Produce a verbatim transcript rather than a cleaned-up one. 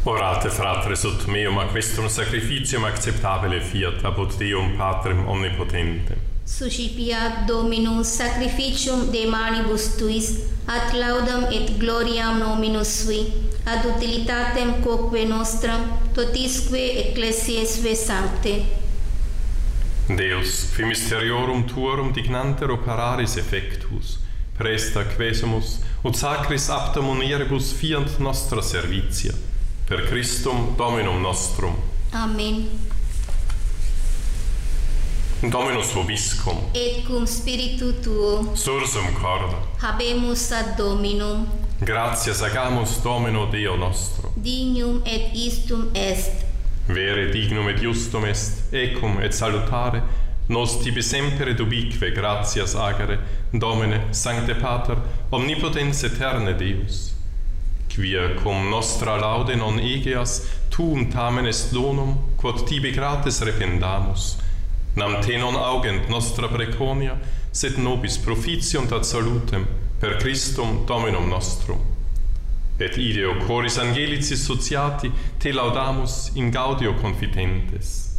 Orate, fratres, ut meum a questum sacrificium acceptabile fiat apud Deum Patrem omnipotentem. Suscipiat Dominus sacrificium de manibus tuis, ad laudam et gloriam nominus sui, ad utilitatem quoque nostram, totisque ecclesiae sancte. Deus, qui mysteriorum tuorum dignanter operaris effectus, presta quesumus, ut sacris apta munieribus fiant nostra servitia, per Christum Dominum nostrum. Amen. Dominus vobiscum. Et cum spiritu tuo. Sursum corda. Habemus ad Dominum. Gratias agamus Domino Deo nostro. Dignum et istum est. Vere dignum et justum est, ecum et salutare, nos tibi semper ubique gratias agere, Domine, Sancte Pater, omnipotens aeterne Deus. Quia cum nostra laude non egeas, tuum tamen est donum, quod tibi gratis rependamus. Nam te non augent nostra preconia, sed nobis proficiunt ad salutem, per Christum Dominum nostrum. Et ideo coris angelicis sociati te laudamus in gaudio confitentes.